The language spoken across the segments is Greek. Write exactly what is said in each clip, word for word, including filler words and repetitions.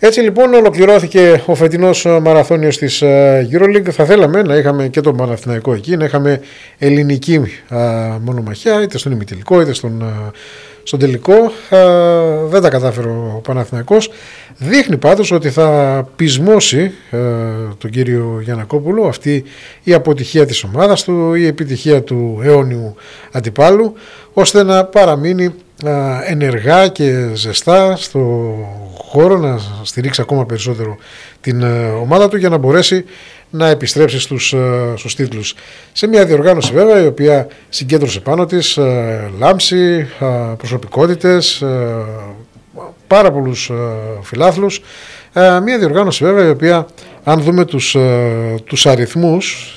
Έτσι λοιπόν ολοκληρώθηκε ο φετινός μαραθώνιος της EuroLeague. Θα θέλαμε να είχαμε και τον Παναθηναϊκό εκεί, να είχαμε ελληνική α, μονομαχία, είτε στον ημιτελικό είτε στον, α, στον τελικό. Α, δεν τα κατάφερε ο Παναθηναϊκός. Δείχνει πάντως ότι θα πεισμώσει α, τον κύριο Γιαννακόπουλο αυτή η αποτυχία της ομάδας του, η επιτυχία του αιώνιου αντιπάλου, ώστε να παραμείνει ενεργά και ζεστά στο χώρο, να στηρίξει ακόμα περισσότερο την ομάδα του για να μπορέσει να επιστρέψει στους, στους τίτλους. Σε μια διοργάνωση βέβαια η οποία συγκέντρωσε πάνω της λάμψη, προσωπικότητες, πάρα πολλούς φιλάθλους. Μια διοργάνωση βέβαια η οποία, αν δούμε τους, τους αριθμούς,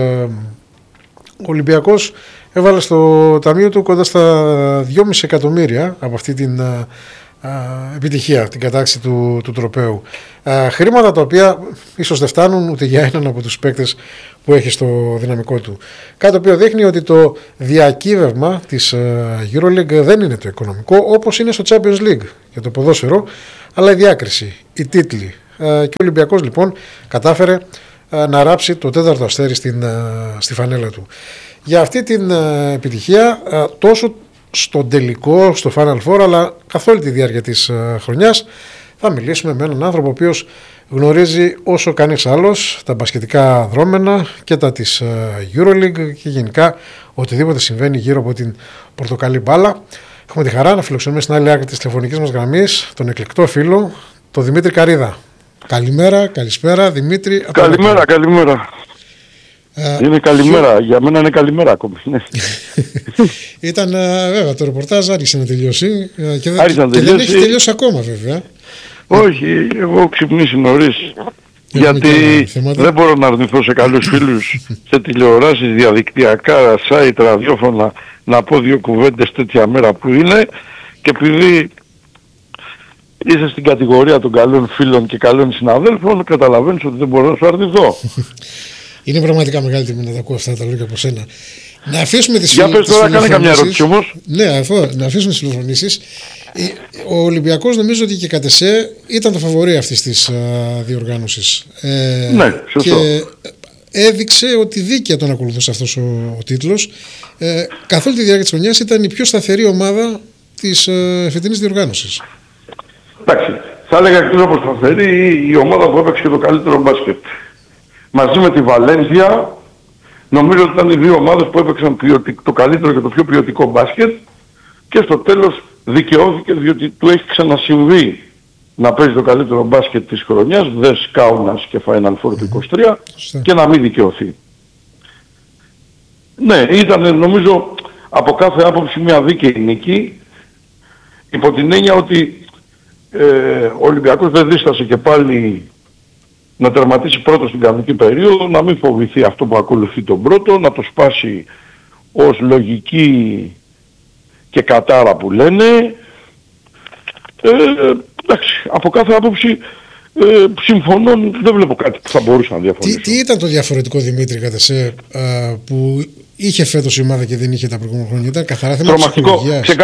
ο Ολυμπιακός έβαλε στο ταμείο του κοντά στα δυόμισι εκατομμύρια από αυτή την α, α, επιτυχία, την κατάξη του, του τροπαίου. Α, χρήματα τα οποία ίσως δεν φτάνουν ούτε για έναν από τους παίκτες που έχει στο δυναμικό του. Κάτι το οποίο δείχνει ότι το διακύβευμα της EuroLeague δεν είναι το οικονομικό, όπως είναι στο Champions League για το ποδόσφαιρο, αλλά η διάκριση, οι τίτλοι. Α, και ο Ολυμπιακός λοιπόν κατάφερε α, να ράψει το τέταρτο αστέρι στην, α, στη φανέλα του. Για αυτή την uh, επιτυχία uh, τόσο στον τελικό, στο Final Four, αλλά καθ' όλη τη διάρκεια της uh, χρονιάς θα μιλήσουμε με έναν άνθρωπο ο οποίος γνωρίζει όσο κανείς άλλος τα μπασκετικά δρόμενα και τα της uh, EuroLeague και γενικά οτιδήποτε συμβαίνει γύρω από την πορτοκαλί μπάλα. Έχουμε τη χαρά να φιλοξενούμε στην άλλη άκρη της τηλεφωνικής μας γραμμής τον εκλεκτό φίλο, τον Δημήτρη Καρίδα. Καλημέρα, καλησπέρα Δημήτρη. Καλημέρα, καλημέρα. Είναι καλημέρα, για μένα είναι καλημέρα ακόμη. Ήταν βέβαια το ρεπορτάζ, άρχισε να τελειώσει και, δεν, άρχισε να και τελειώσει. δεν έχει τελειώσει ακόμα βέβαια. Όχι, εγώ έχω ξυπνήσει νωρίς, γιατί δεν μπορώ να αρνηθώ σε καλούς φίλους, σε τηλεοράσεις, διαδικτυακά, site, ραδιόφωνα, να πω δύο κουβέντες τέτοια μέρα που είναι, και επειδή είσαι στην κατηγορία των καλών φίλων και καλών συναδέλφων, καταλαβαίνεις ότι δεν μπορώ να σου αρνηθώ. Είναι πραγματικά μεγάλη τιμή να τα ακούω αυτά τα λόγια από σένα. Να αφήσουμε τις Για πες τώρα, κάνε καμιά ερώτηση όμως. Ναι, αυτό, να αφήσουμε τις φιλοφρονήσεις. Ο Ολυμπιακός νομίζω ότι και κατ' εσέ ήταν το φαβορί αυτής της uh, διοργάνωσης. Ε, ναι, σωστό. Και έδειξε ότι δίκαια τον ακολουθούσε αυτός ο, ο τίτλος. Ε, καθ' όλη τη διάρκεια της χρονιάς ήταν η πιο σταθερή ομάδα της uh, φετινής διοργάνωσης. Εντάξει, θα έλεγα εκτός από σταθερή η ομάδα που έπαιξε το καλύτερο μπάσκετ. Μαζί με τη Βαλένθια, νομίζω ότι ήταν οι δύο ομάδες που έπαιξαν το καλύτερο και το πιο ποιοτικό μπάσκετ, και στο τέλος δικαιώθηκε διότι του έχει ξανασυμβεί να παίζει το καλύτερο μπάσκετ της χρονιάς, δες Κάουνας και Final Four του είκοσι τρία, και να μην δικαιωθεί. Ναι, ήταν νομίζω από κάθε άποψη μια δίκαιη νίκη, υπό την έννοια ότι ε, ο Ολυμπιακός δεν δίστασε και πάλι να τερματίσει πρώτο στην κανονική περίοδο, να μην φοβηθεί αυτό που ακολουθεί τον πρώτο, να το σπάσει ως λογική και κατάρα που λένε. Ε, εντάξει, από κάθε άποψη ε, συμφωνώ, δεν βλέπω κάτι που θα μπορούσα να διαφωνήσω. Τι, τι ήταν το διαφορετικό, Δημήτρη, κατά σε, που είχε φέτος η ομάδα και δεν είχε τα προηγούμενα χρόνια? Ήταν καθαρά θέμα ψυχολογίας?